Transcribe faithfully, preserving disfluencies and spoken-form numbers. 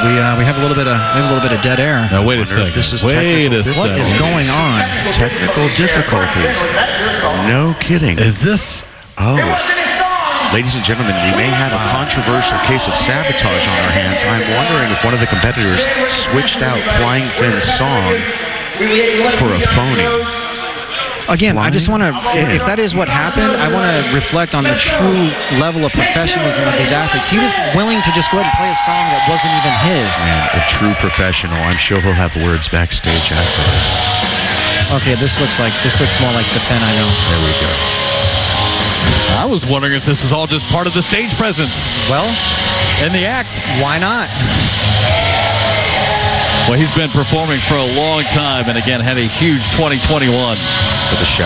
we uh, we have a little bit of we have a little bit of dead air. Now wait a second. This is wait a second. What is going on? Technical difficulties. No kidding. Is this? Oh. Ladies and gentlemen, we may have a controversial case of sabotage on our hands. I'm wondering if one of the competitors switched out Flying Finn's song for a phony. Again, I just want to, Flying if that is what happened, I want to reflect on the true level of professionalism of these athletes. He was willing to just go ahead and play a song that wasn't even his. Man, a true professional. I'm sure he'll have words backstage after this. Okay, this looks like, this looks more like the Finn I know. There we go. I was wondering if this is all just part of the stage presence. Well, in the act. Why not? Well, he's been performing for a long time, and again had a huge twenty twenty-one. For the show.